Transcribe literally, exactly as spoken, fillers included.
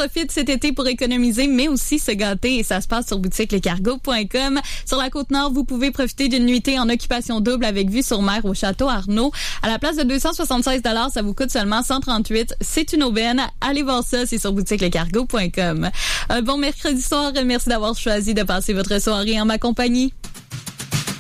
profite cet été pour économiser, mais aussi se gâter, et ça se passe sur boutique les cargos point com. Sur la Côte-Nord, vous pouvez profiter d'une nuitée en occupation double avec vue sur mer au Château Arnaud. À la place de deux cent soixante-seize dollars, ça vous coûte seulement cent trente-huit. C'est une aubaine. Allez voir ça, c'est sur boutique les cargos point com. Un bon mercredi soir. Merci d'avoir choisi de passer votre soirée en ma compagnie.